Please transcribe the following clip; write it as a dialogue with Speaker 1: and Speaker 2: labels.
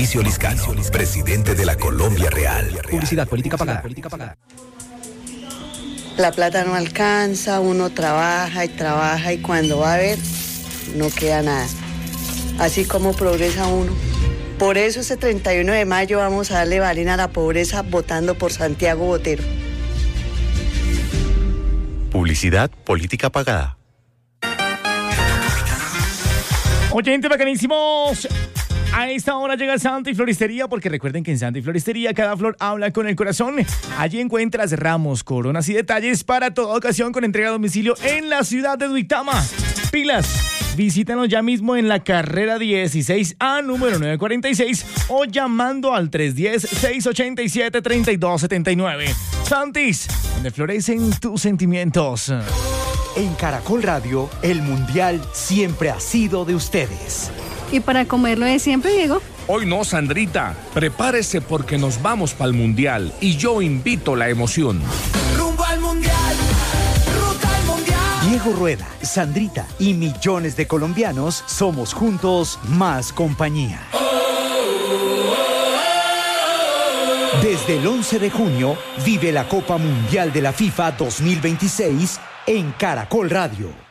Speaker 1: Mauricio Liscano, presidente de la Colombia Real.
Speaker 2: Publicidad, política pagada.
Speaker 3: La plata no alcanza, uno trabaja y cuando va a ver, no queda nada. Así como progresa uno. Por eso este 31 de mayo vamos a darle balín a la pobreza votando por Santiago Botero.
Speaker 1: Publicidad, política pagada.
Speaker 4: Oyentes bacanísimos. A esta hora llega Santa y Floristería, porque recuerden que en Santa y Floristería cada flor habla con el corazón. Allí encuentras ramos, coronas y detalles para toda ocasión con entrega a domicilio en la ciudad de Duitama. Pilas, visítanos ya mismo en la carrera 16A, número 946, o llamando al 310-687-3279. Santis, donde florecen tus sentimientos.
Speaker 5: En Caracol Radio, el Mundial siempre ha sido de ustedes.
Speaker 6: ¿Y para comerlo de siempre, Diego?
Speaker 7: Hoy no, Sandrita. Prepárese porque nos vamos para el Mundial y yo invito la emoción.
Speaker 8: Rumbo al Mundial, ruta al Mundial.
Speaker 5: Diego Rueda, Sandrita y millones de colombianos somos juntos más compañía. Desde el 11 de junio, vive la Copa Mundial de la FIFA 2026 en Caracol Radio.